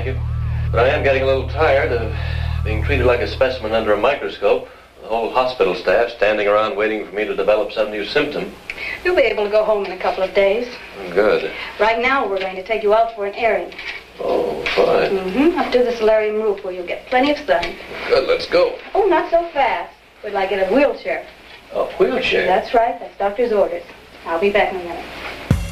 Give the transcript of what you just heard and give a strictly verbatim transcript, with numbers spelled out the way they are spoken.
thank you. But I am getting a little tired of being treated like a specimen under a microscope. The whole hospital staff standing around waiting for me to develop some new symptom. You'll be able to go home in a couple of days. Good. Right now, we're going to take you out for an airing. Oh, fine. Mm-hmm. Up to the solarium roof where you'll get plenty of sun. Good, let's go. Oh, not so fast. We'd like it in a wheelchair. A wheelchair? That's right. That's doctor's orders. I'll be back in a minute.